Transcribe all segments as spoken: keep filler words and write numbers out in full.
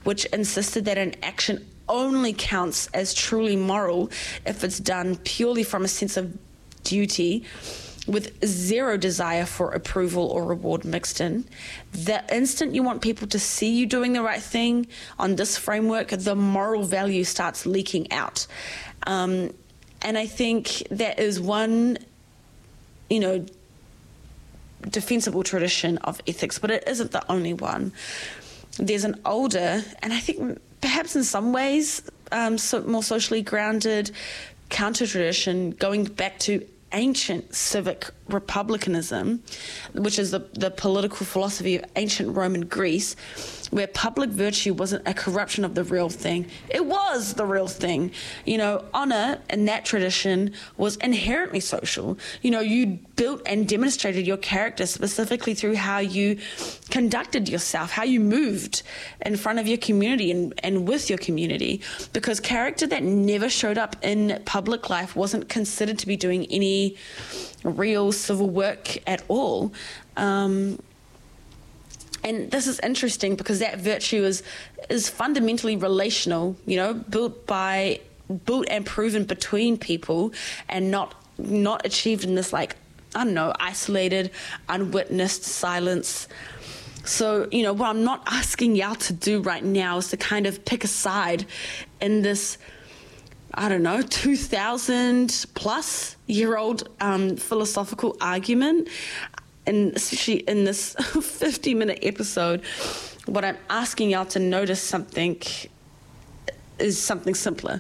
which insisted that an action only counts as truly moral if it's done purely from a sense of duty, with zero desire for approval or reward mixed in. The instant you want people to see you doing the right thing on this framework, the moral value starts leaking out. Um, and I think that is one, you know, defensible tradition of ethics, but it isn't the only one. There's an older, and I think perhaps in some ways um, so more socially grounded counter-tradition going back to ancient civic republicanism, which is the, the political philosophy of ancient Roman Greece, where public virtue wasn't a corruption of the real thing. It was the real thing. You know, honor in that tradition was inherently social. You know, you built and demonstrated your character specifically through how you conducted yourself, how you moved in front of your community and, and with your community, because character that never showed up in public life wasn't considered to be doing any real civil work at all. Um, and this is interesting because that virtue is is fundamentally relational, you know, built by built and proven between people, and not not achieved in this, like, I don't know, isolated, unwitnessed silence. So, you know, what I'm not asking y'all to do right now is to kind of pick a side in this, I don't know, two thousand plus year old um, philosophical argument. And especially in this fifty minute episode, what I'm asking y'all to notice something is something simpler.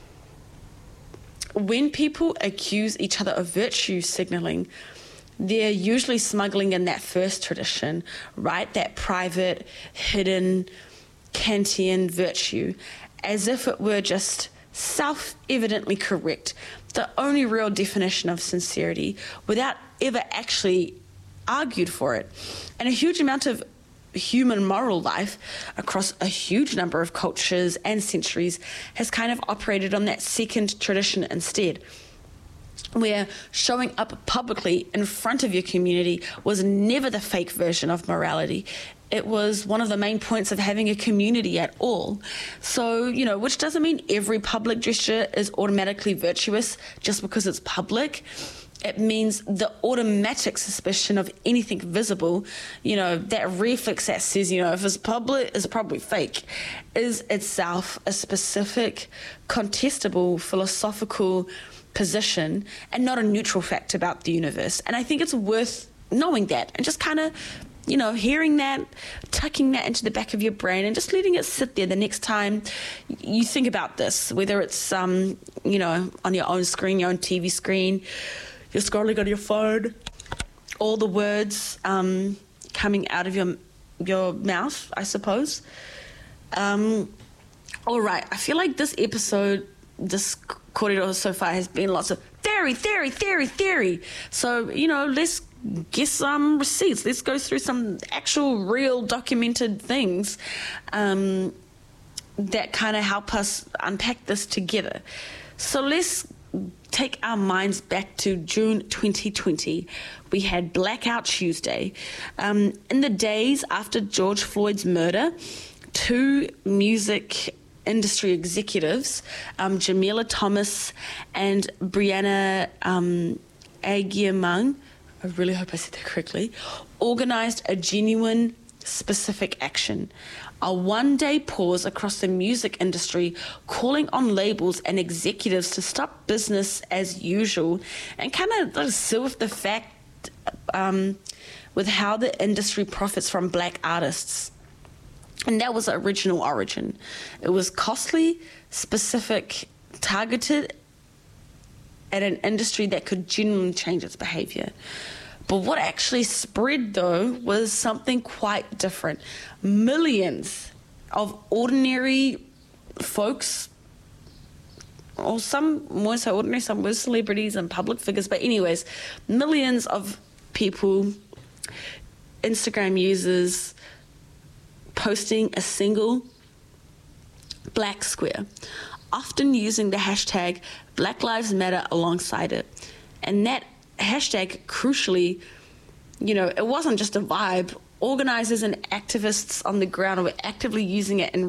When people accuse each other of virtue signaling, they're usually smuggling in that first tradition, right? That private, hidden, Kantian virtue, as if it were just self-evidently correct, the only real definition of sincerity, without ever actually argued for it. And a huge amount of human moral life across a huge number of cultures and centuries has kind of operated on that second tradition instead, where showing up publicly in front of your community was never the fake version of morality. It was one of the main points of having a community at all. So, you know, which doesn't mean every public gesture is automatically virtuous just because it's public. It means the automatic suspicion of anything visible, you know, that reflex that says, you know, if it's public, it's probably fake, is itself a specific, contestable, philosophical position and not a neutral fact about the universe. And I think it's worth knowing that and just kind of, you know, hearing that, tucking that into the back of your brain and just letting it sit there the next time you think about this, whether it's, um, you know, on your own screen, your own T V screen, you're scrolling on your phone, all the words um, coming out of your your mouth, I suppose. Um, all right, I feel like this episode, this corridor so far has been lots of theory, theory, theory, theory. So, you know, let's get some receipts. Let's go through some actual, real, documented things um, that kind of help us unpack this together. So let's take our minds back to June twenty twenty. We had Blackout Tuesday. Um, in the days after George Floyd's murder, two music industry executives, um, Jamila Thomas and Brianna um, Agyemang, I really hope I said that correctly, organized a genuine, specific action. A one-day pause across the music industry, calling on labels and executives to stop business as usual and kind of like, sit with the fact um, with how the industry profits from black artists. And that was the original origin. It was costly, specific, targeted at an industry that could genuinely change its behavior. But what actually spread, though, was something quite different. Millions of ordinary folks, or some more so ordinary, some were celebrities and public figures, but anyways, millions of people, Instagram users, posting a single black square, often using the hashtag Black Lives Matter alongside it. And that hashtag, crucially, you know, it wasn't just a vibe. Organizers and activists on the ground were actively using it in